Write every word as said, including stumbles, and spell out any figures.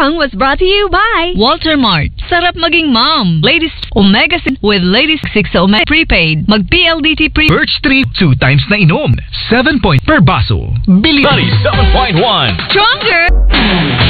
song was brought to you by Walter Mart. Sarap maging mom. Ladies Omega six with Ladies six Omega Prepaid. Mag P L D T pre. Birch three, two times na inom. seven point per baso. Bili. ninety-seven point one. Stronger!